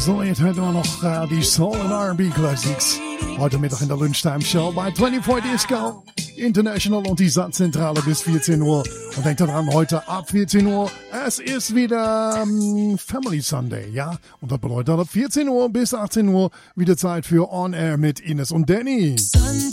So, jetzt hört man noch die Soul and R&B Classics. Heute Mittag in der Lunchtime Show bei 24 Disco International und die Satzzentrale bis 14 Uhr. Und denkt daran, heute ab 14 Uhr, es ist wieder Family Sunday, ja? Und das bedeutet ab 14 Uhr bis 18 Uhr wieder Zeit für On Air mit Ines und Danny.